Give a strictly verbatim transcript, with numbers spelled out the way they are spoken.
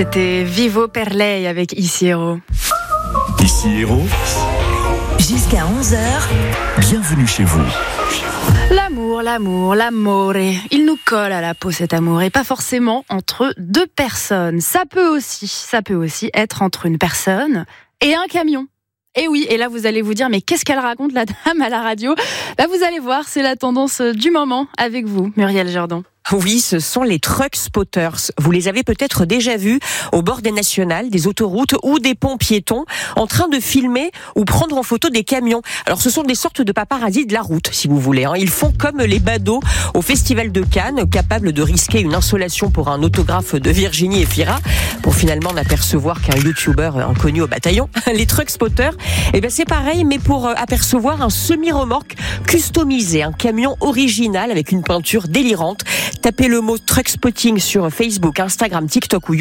C'était Vivo per lei avec Ici Héros. Ici Héros, jusqu'à onze heures, bienvenue chez vous. L'amour, l'amour, l'amore, il nous colle à la peau cet amour, et pas forcément entre deux personnes. Ça peut aussi, ça peut aussi être entre une personne et un camion. Et oui, et là vous allez vous dire, mais qu'est-ce qu'elle raconte la dame à la radio ? Là vous allez voir, c'est la tendance du moment avec vous, Muriel Jourdan. Oui, ce sont les truck spotters. Vous les avez peut-être déjà vus au bord des nationales, des autoroutes ou des ponts piétons, en train de filmer ou prendre en photo des camions. Alors, ce sont des sortes de paparazzis de la route, si vous voulez. Ils font comme les badauds au Festival de Cannes, capables de risquer une insolation pour un autographe de Virginie Efira, pour finalement n'apercevoir qu'un youtubeur inconnu au bataillon. Les truck spotters, eh ben c'est pareil, mais pour apercevoir un semi-remorque customisé, un camion original avec une peinture délirante. Tapez le mot truck spotting sur Facebook, Instagram, TikTok ou YouTube.